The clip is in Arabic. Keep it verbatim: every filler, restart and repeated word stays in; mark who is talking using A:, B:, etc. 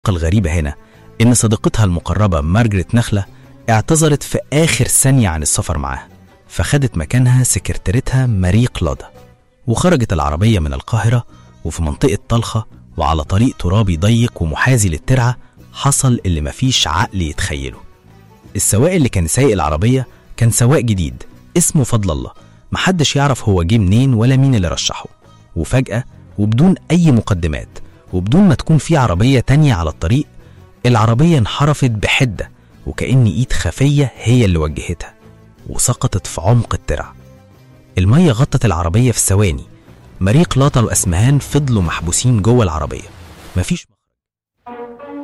A: الغريبة هنا إن صديقتها المقربة مارجريت نخلة اعتذرت في آخر ثانية عن السفر معاها، فخدت مكانها سكرتيرتها ماري كلودا، وخرجت العربية من القاهرة وفي منطقة طلخة وعلى طريق ترابي ضيق ومحاذي للترعة حصل اللي مفيش عقل يتخيله. السواق اللي كان سايق العربية كان سواق جديد اسمه فضل الله، محدش يعرف هو جه منين ولا مين اللي رشحه، وفجأة وبدون أي مقدمات وبدون ما تكون في عربية تانية على الطريق، العربية انحرفت بحدة وكأن إيد خفية هي اللي وجهتها وسقطت في عمق الترع. المية غطت العربية في ثواني. ماري كلودا وأسمهان فضلوا محبوسين جوه العربية، مفيش